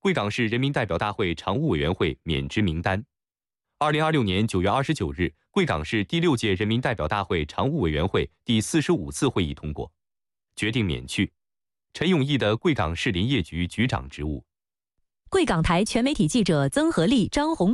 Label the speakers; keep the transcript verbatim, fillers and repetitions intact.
Speaker 1: 贵港市人民代表大会常务委员会免职名单。二零二六年九月二十九日，贵港市第六届人民代表大会常务委员会第四十五次会议通过，决定免去陈永义的贵港市林业局局长职务。
Speaker 2: 贵港台全媒体记者曾和利、张红。